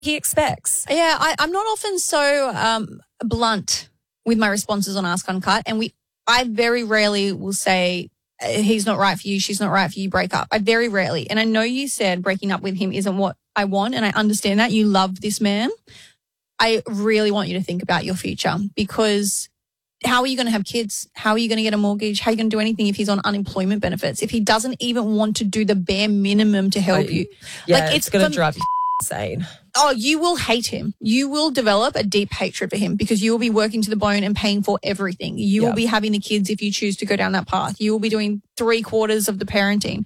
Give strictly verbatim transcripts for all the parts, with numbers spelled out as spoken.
he expects. Yeah, I, I'm not often so um, blunt with my responses on Ask Uncut, and we, I very rarely will say, he's not right for you, she's not right for you, break up. I very rarely. And I know you said breaking up with him isn't what I want, and I understand that. You love this man. I really want you to think about your future, because how are you going to have kids? How are you going to get a mortgage? How are you going to do anything if he's on unemployment benefits? If he doesn't even want to do the bare minimum to help oh, you? Yeah, like, it's, it's going to drive you insane. Oh, you will hate him. You will develop a deep hatred for him, because you will be working to the bone and paying for everything. You yeah. will be having the kids if you choose to go down that path. You will be doing three quarters of the parenting.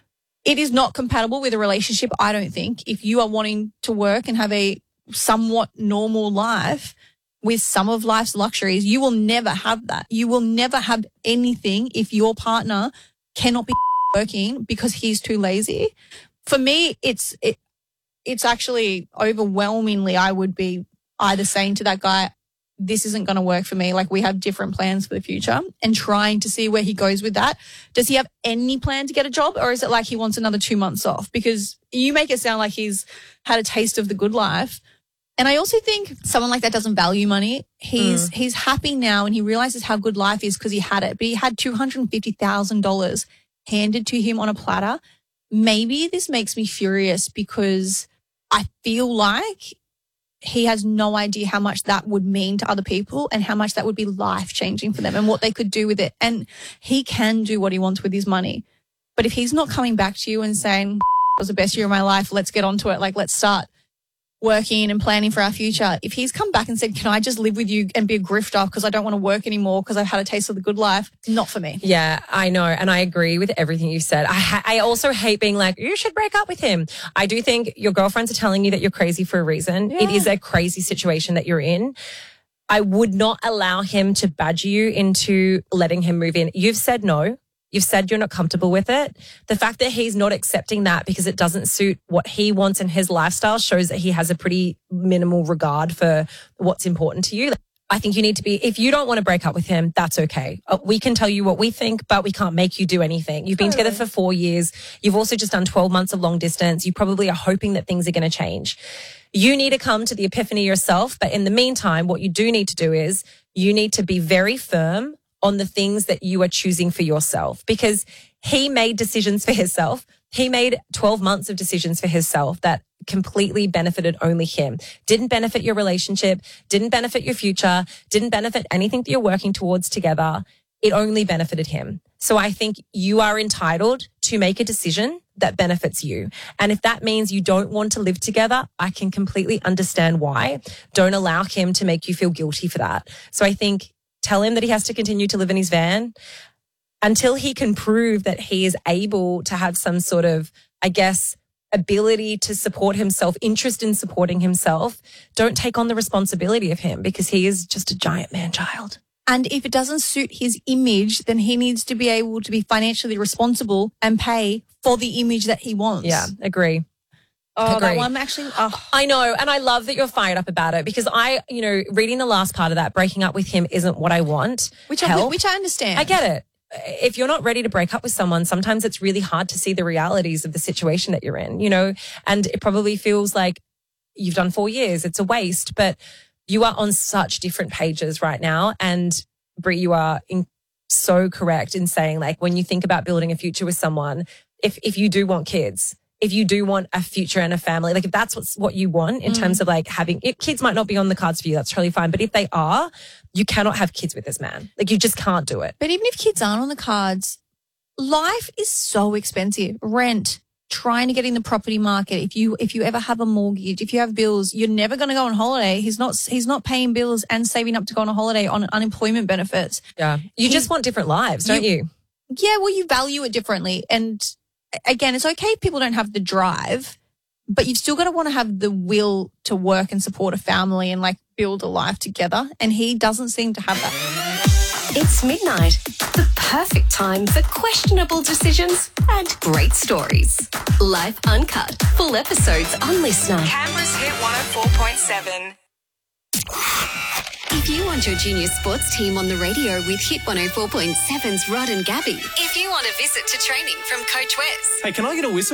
It is not compatible with a relationship, I don't think, if you are wanting to work and have a somewhat normal life with some of life's luxuries. You will never have that. You will never have anything if your partner cannot be working because he's too lazy. For me, it's it, it's actually overwhelmingly, I would be either saying to that guy, this isn't going to work for me. Like, we have different plans for the future, and trying to see where he goes with that. Does he have any plan to get a job, or is it like he wants another two months off? Because you make it sound like he's had a taste of the good life. And I also think someone like that doesn't value money. He's mm. he's happy now, and he realizes how good life is because he had it. But he had two hundred fifty thousand dollars handed to him on a platter. Maybe this makes me furious, because I feel like he has no idea how much that would mean to other people and how much that would be life-changing for them and what they could do with it. And he can do what he wants with his money. But if he's not coming back to you and saying, it was the best year of my life, let's get onto it, like, let's start working and planning for our future. If he's come back and said, can I just live with you and be a grifter because I don't want to work anymore because I've had a taste of the good life, not for me. Yeah, I know. And I agree with everything you said. I, ha- I also hate being like, you should break up with him. I do think your girlfriends are telling you that you're crazy for a reason. Yeah. It is a crazy situation that you're in. I would not allow him to badger you into letting him move in. You've said no. You've said you're not comfortable with it. The fact that he's not accepting that because it doesn't suit what he wants in his lifestyle shows that he has a pretty minimal regard for what's important to you. I think you need to be, if you don't want to break up with him, that's okay. We can tell you what we think, but we can't make you do anything. You've been totally. together for four years. You've also just done twelve months of long distance. You probably are hoping that things are going to change. You need to come to the epiphany yourself. But in the meantime, what you do need to do is you need to be very firm on the things that you are choosing for yourself, because he made decisions for himself. He made twelve months of decisions for himself that completely benefited only him. Didn't benefit your relationship, didn't benefit your future, didn't benefit anything that you're working towards together. It only benefited him. So I think you are entitled to make a decision that benefits you. And if that means you don't want to live together, I can completely understand why. Don't allow him to make you feel guilty for that. So I think tell him that he has to continue to live in his van until he can prove that he is able to have some sort of, I guess, ability to support himself, interest in supporting himself. Don't take on the responsibility of him, because he is just a giant man-child. And if it doesn't suit his image, then he needs to be able to be financially responsible and pay for the image that he wants. Yeah, agree. Oh, Agree. that one actually. Oh. I know. And I love that you're fired up about it, because I, you know, reading the last part of that, breaking up with him isn't what I want. Which, I, which I understand. I get it. If you're not ready to break up with someone, sometimes it's really hard to see the realities of the situation that you're in, you know, and it probably feels like you've done four years. It's a waste, but you are on such different pages right now. And Brie, you are in, so correct in saying, like, when you think about building a future with someone, if, if you do want kids, if you do want a future and a family, like if that's what's, what you want in mm. terms of like having, it, kids might not be on the cards for you. That's totally fine. But if they are, you cannot have kids with this man. Like, you just can't do it. But even if kids aren't on the cards, life is so expensive. Rent, trying to get in the property market. If you, if you ever have a mortgage, if you have bills, you're never going to go on holiday. He's not, he's not paying bills and saving up to go on a holiday on unemployment benefits. Yeah. You he, just want different lives, don't you, you? Yeah. Well, you value it differently. And again, it's okay if people don't have the drive, but you've still got to want to have the will to work and support a family and like build a life together. And he doesn't seem to have that. It's midnight, the perfect time for questionable decisions and great stories. Life Uncut, full episodes on Listener. Canberra's Hit one oh four point seven. If you want your junior sports team on the radio with Hit one oh four point seven's Rod and Gabby. If you want a visit to training from Coach Wes. Hey, can I get a whistle?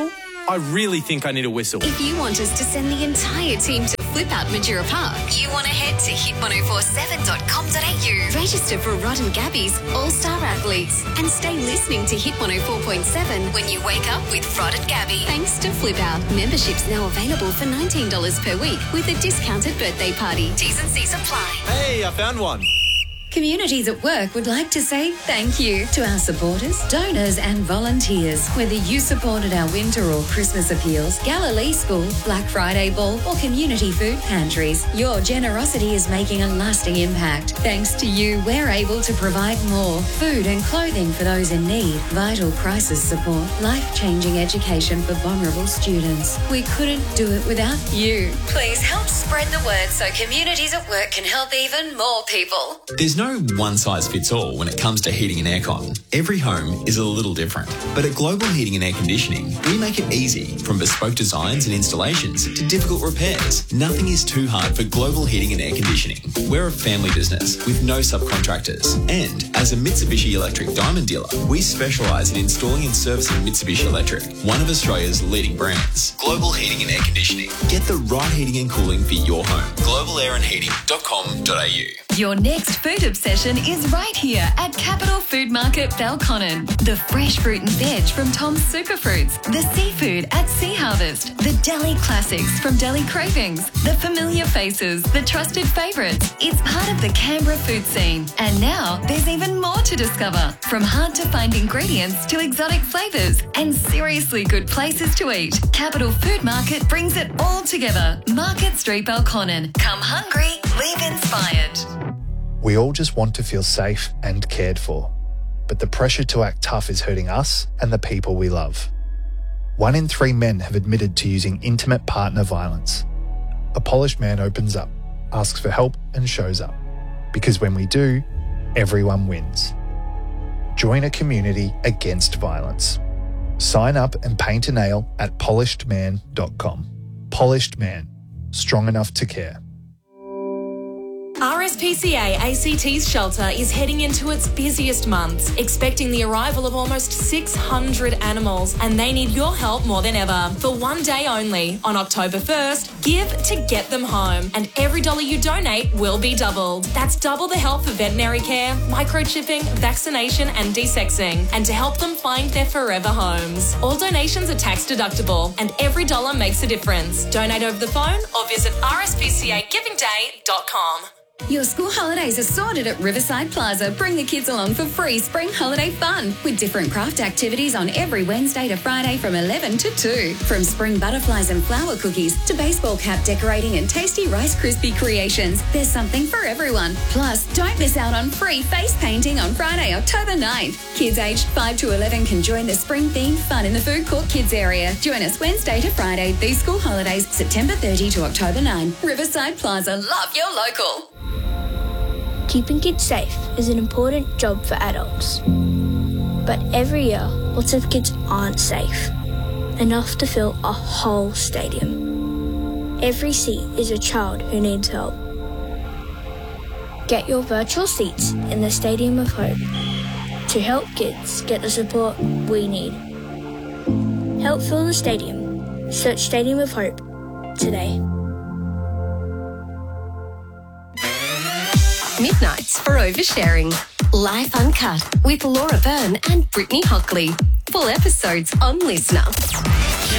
I really think I need a whistle. If you want us to send the entire team to Flip Out Majura Park, you want to head to hit ten forty-seven dot com dot a u. Register for Rod and Gabby's All-Star Athletes and stay listening to Hit one oh four point seven when you wake up with Rod and Gabby. Thanks to Flip Out. Memberships now available for nineteen dollars per week with a discounted birthday party. T's and C's apply. Hey, I found one. Communities at Work would like to say thank you to our supporters, donors and volunteers. Whether you supported our winter or Christmas appeals, Galilee School, Black Friday Ball or community food pantries, your generosity is making a lasting impact. Thanks to you, we're able to provide more food and clothing for those in need, vital crisis support, life-changing education for vulnerable students. We couldn't do it without you. Please help spread the word so Communities at Work can help even more people. There's no one-size-fits-all when it comes to heating and aircon. Every home is a little different. But at Global Heating and Air Conditioning, we make it easy, from bespoke designs and installations to difficult repairs. Nothing is too hard for Global Heating and Air Conditioning. We're a family business with no subcontractors. And as a Mitsubishi Electric Diamond dealer, we specialise in installing and servicing Mitsubishi Electric, one of Australia's leading brands. Global Heating and Air Conditioning. Get the right heating and cooling for your home. global air and heating dot com dot a u. Your next food obsession is right here at Capital Food Market Belconnen. The fresh fruit and veg from Tom's Superfruits, the seafood at Sea Harvest, the deli classics from Deli Cravings, the familiar faces, the trusted favourites. It's part of the Canberra food scene. And now there's even more to discover, from hard to find ingredients to exotic flavours and seriously good places to eat. Capital Food Market brings it all together. Market Street Belconnen. Come hungry, leave inspired. We all just want to feel safe and cared for, but the pressure to act tough is hurting us and the people we love. One in three men have admitted to using intimate partner violence. A polished man opens up, asks for help and shows up. Because when we do, everyone wins. Join a community against violence. Sign up and paint a nail at polished man dot com. Polished Man, strong enough to care. R S P C A A C T's shelter is heading into its busiest months, expecting the arrival of almost six hundred animals, and they need your help more than ever. For one day only, on October first, give to get them home, and every dollar you donate will be doubled. That's double the help for veterinary care, microchipping, vaccination and desexing, and to help them find their forever homes. All donations are tax deductible, and every dollar makes a difference. Donate over the phone or visit r s p c a giving day dot com. Your school holidays are sorted at Riverside Plaza. Bring the kids along for free spring holiday fun with different craft activities on every Wednesday to Friday from eleven to two. From spring butterflies and flower cookies to baseball cap decorating and tasty Rice Krispie creations, there's something for everyone. Plus, don't miss out on free face painting on Friday, October ninth. Kids aged five to eleven can join the spring-themed fun in the food court kids area. Join us Wednesday to Friday, these school holidays, September thirtieth to October ninth. Riverside Plaza, love your local. Keeping kids safe is an important job for adults. But every year, lots of kids aren't safe enough to fill a whole stadium. Every seat is a child who needs help. Get your virtual seats in the Stadium of Hope to help kids get the support we need. Help fill the stadium. Search Stadium of Hope today. Midnights for Oversharing. Life Uncut with Laura Byrne and Brittany Hockley. Full episodes on Listener.